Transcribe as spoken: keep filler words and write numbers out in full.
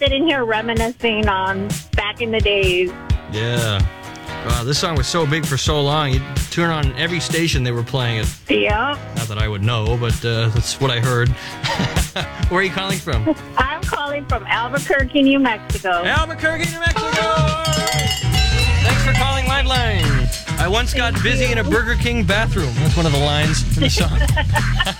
sitting here reminiscing on back in the days. Yeah. Wow, this song was so big for so long. You turn on every station they were playing it. Yeah. Not that I would know, but uh, that's what I heard. Where are you calling from? I'm calling from Albuquerque, New Mexico. Albuquerque, New Mexico! Thanks for calling Liveline. I once got busy in a Burger King bathroom. That's one of the lines in the song.